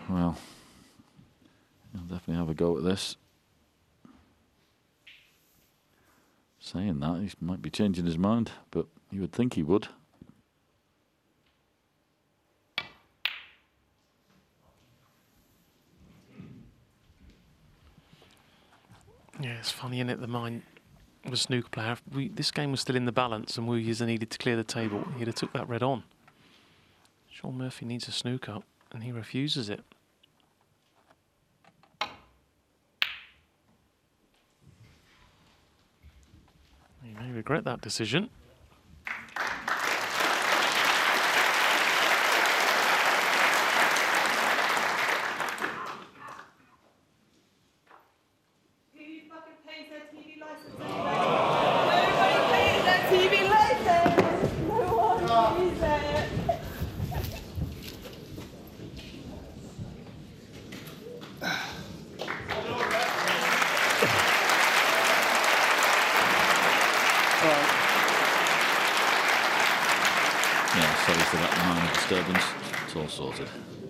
Well, he'll definitely have a go at this. Saying that, he might be changing his mind, but you would think he would. Yeah, it's funny, isn't it? The mind of a snooker player. This game was still in the balance and Wu Yize needed to clear the table, he'd have took that red on. Shaun Murphy needs a snooker and he refuses it. He may regret that decision. Yeah, sorry for that minor disturbance. It's all sorted.